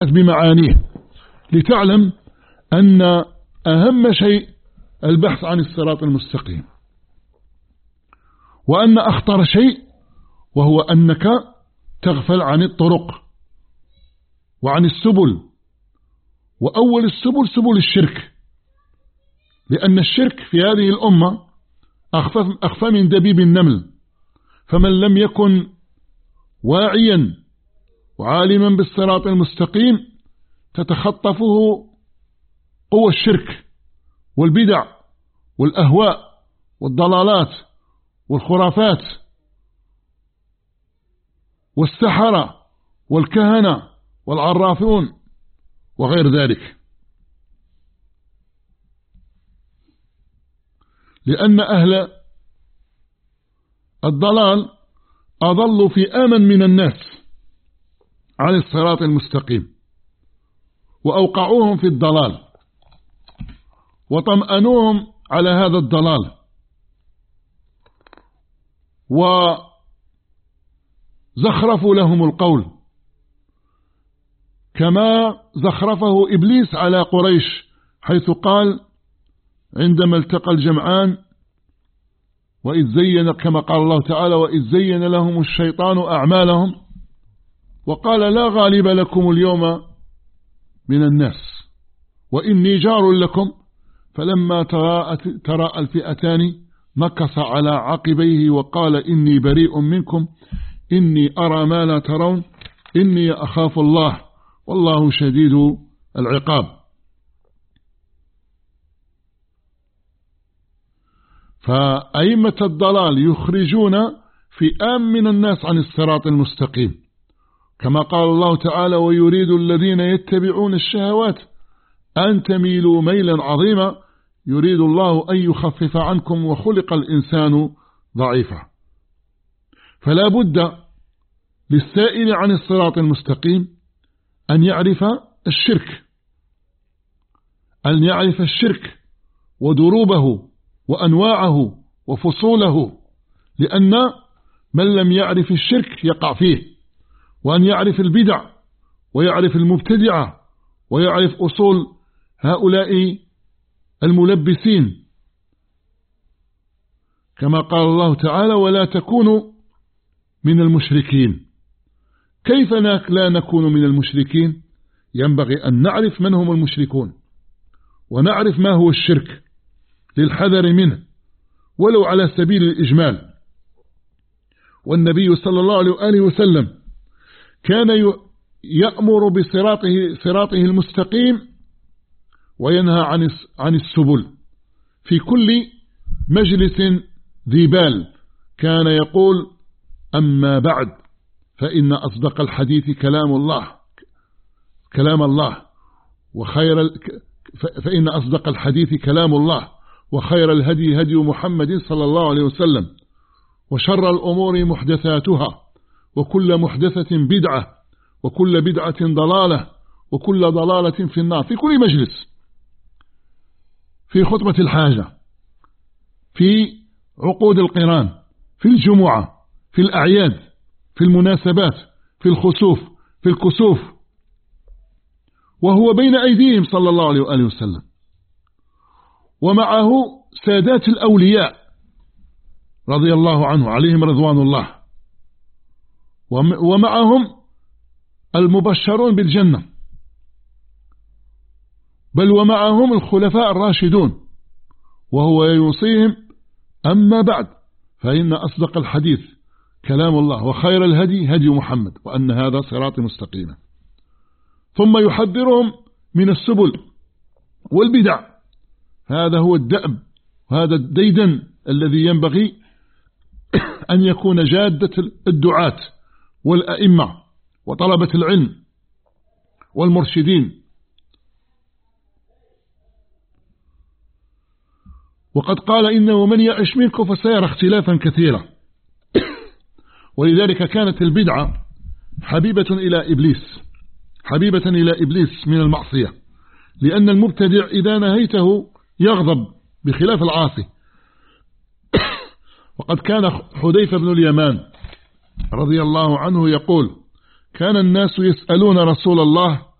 بمعانيه لتعلم أن أهم شيء البحث عن الصراط المستقيم، وأن أخطر شيء وهو أنك تغفل عن الطرق وعن السبل، وأول السبل سبل الشرك، لأن الشرك في هذه الأمة أخفى من دبيب النمل، فمن لم يكن واعيا وعالما بالصراط المستقيم تتخطفه قوى الشرك والبدع والأهواء والضلالات والخرافات والسحرة والكهنة والعرافون وغير ذلك، لأن أهل الضلال أضلوا في آمن من الناس عن الصراط المستقيم، وأوقعوهم في الضلال وطمأنوهم على هذا الضلال، وزخرفوا لهم القول كما زخرفه إبليس على قريش، حيث قال عندما التقى الجمعان وإذ زين، كما قال الله تعالى: وإذ زين لهم الشيطان أعمالهم وقال لا غالب لكم اليوم من الناس وإني جار لكم، فلما تراءى الفئتان نكص على عقبيه وقال إني بريء منكم إني أرى ما لا ترون إني أخاف الله والله شديد العقاب. فأئمة الضلال يخرجون فئام من الناس عن الصراط المستقيم، كما قال الله تعالى: ويريد الذين يتبعون الشهوات أن تميلوا ميلا عظيما يريد الله أن يخفف عنكم وخلق الإنسان ضعيفا. فلا بد للسائل عن الصراط المستقيم أن يعرف الشرك ودروبه وأنواعه وفصوله، لأن من لم يعرف الشرك يقع فيه، وأن يعرف البدع ويعرف المبتدعة ويعرف أصول هؤلاء الملبسين، كما قال الله تعالى: ولا تكونوا من المشركين. كيف لا نكون من المشركين؟ ينبغي أن نعرف من هم المشركون ونعرف ما هو الشرك للحذر منه ولو على سبيل الإجمال. والنبي صلى الله عليه وسلم كان يأمر بصراطه المستقيم وينهى عن السبل في كل مجلس ذي بال. كان يقول: أما بعد فإن أصدق الحديث كلام الله فإن أصدق الحديث كلام الله وخير الهدي هدي محمد صلى الله عليه وسلم وشر الأمور محدثاتها وكل محدثة بدعة وكل بدعة ضلالة وكل ضلالة في النار. في كل مجلس، في خطبة الحاجة، في عقود القران، في الجمعة، في الأعياد، في المناسبات، في الخسوف، في الكسوف، وهو بين أيديهم صلى الله عليه وآله وسلم، ومعه سادات الأولياء رضي الله عنه عليهم رضوان الله، ومعهم المبشرون بالجنة، بل ومعهم الخلفاء الراشدون، وهو يوصيهم: أما بعد فإن أصدق الحديث كلام الله وخير الهدي هدي محمد وأن هذا صراط مستقيما. ثم يحذرهم من السبل والبدع. هذا هو الدأب، وهذا الديدن الذي ينبغي أن يكون جادة الدعاة والأئمة وطلبة العلم والمرشدين. وقد قال: إنه من يعش منكم فسيرى اختلافا كثيرا. ولذلك كانت البدعة حبيبة إلى إبليس من المعصية، لأن المبتدع إذا نهيته يغضب بخلاف العاصي. وقد كان حذيفة بن اليمان رضي الله عنه يقول: كان الناس يسألون رسول الله